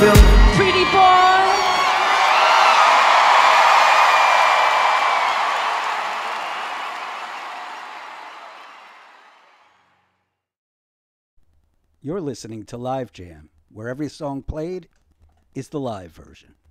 feel Pretty boy. You're listening to Live Jam, where every song played is the live version.